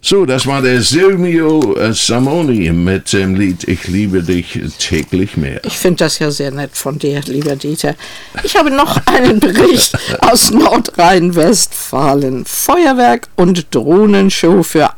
So, das war der Silvio Samoni mit dem Lied Ich liebe dich täglich mehr. Ich finde das ja sehr nett von dir, lieber Dieter. Ich habe noch einen Bericht aus Nordrhein-Westfalen. Feuerwerk und Drohnenshow für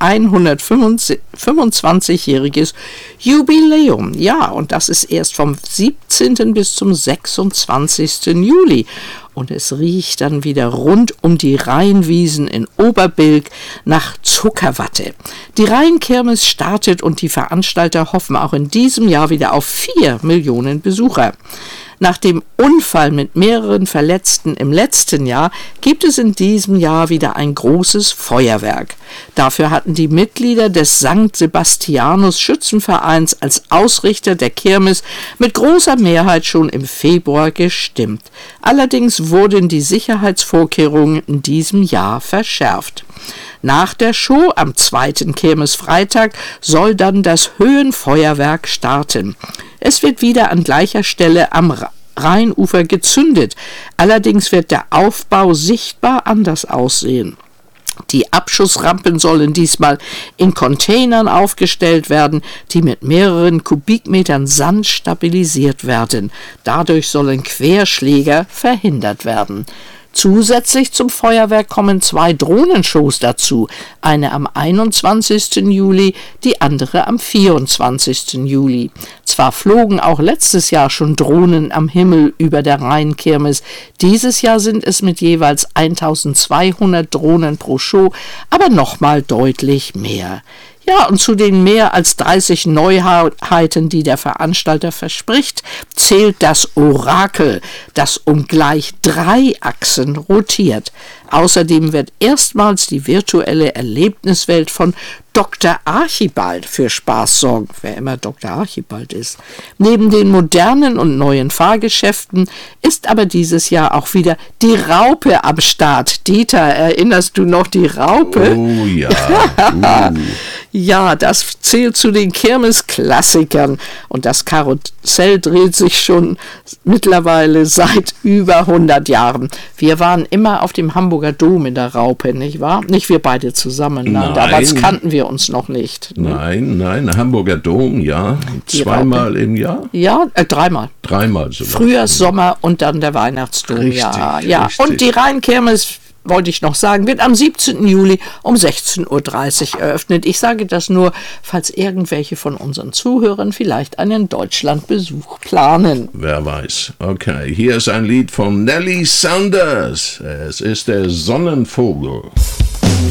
125-jähriges Jubiläum. Ja, und das ist erst vom 17. bis zum 26. Juli. Und es riecht dann wieder rund um die Rheinwiesen in Oberbilk nach Zuckerwatte. Die Rheinkirmes startet und die Veranstalter hoffen auch in diesem Jahr wieder auf 4 Millionen Besucher. Nach dem Unfall mit mehreren Verletzten im letzten Jahr gibt es in diesem Jahr wieder ein großes Feuerwerk. Dafür hatten die Mitglieder des St. Sebastianus Schützenvereins als Ausrichter der Kirmes mit großer Mehrheit schon im Februar gestimmt. Allerdings wurden die Sicherheitsvorkehrungen in diesem Jahr verschärft. Nach der Show am 2. Kirmesfreitag soll dann das Höhenfeuerwerk starten. Es wird wieder an gleicher Stelle am Rheinufer gezündet. Allerdings wird der Aufbau sichtbar anders aussehen. Die Abschussrampen sollen diesmal in Containern aufgestellt werden, die mit mehreren Kubikmetern Sand stabilisiert werden. Dadurch sollen Querschläger verhindert werden. Zusätzlich zum Feuerwerk kommen 2 Drohnenshows dazu, eine am 21. Juli, die andere am 24. Juli. Zwar flogen auch letztes Jahr schon Drohnen am Himmel über der Rheinkirmes, dieses Jahr sind es mit jeweils 1200 Drohnen pro Show, aber nochmal deutlich mehr. Ja, und zu den mehr als 30 Neuheiten, die der Veranstalter verspricht, zählt das Orakel, das um gleich 3 Achsen rotiert. Außerdem wird erstmals die virtuelle Erlebniswelt von Dr. Archibald für Spaß sorgen, wer immer Dr. Archibald ist. Neben den modernen und neuen Fahrgeschäften ist aber dieses Jahr auch wieder die Raupe am Start. Dieter, erinnerst du noch die Raupe? Oh ja. Ja, das zählt zu den Kirmesklassikern und das Karussell dreht sich schon mittlerweile seit über 100 Jahren. Wir waren immer auf dem Hamburger Dom in der Raupe, nicht wahr? Nicht wir beide zusammen, nein. Damals kannten wir uns noch nicht. Ne? Nein, Hamburger Dom, ja. Zweimal im Jahr? Ja, dreimal. Dreimal sogar. Frühjahrs-, Sommer und dann der Weihnachtsdom. Richtig. Und die Rheinkirmes, wollte ich noch sagen, wird am 17. Juli um 16.30 Uhr eröffnet. Ich sage das nur, falls irgendwelche von unseren Zuhörern vielleicht einen Deutschlandbesuch planen. Wer weiß. Okay, hier ist ein Lied von Nelly Sanders. Es ist der Sonnenvogel.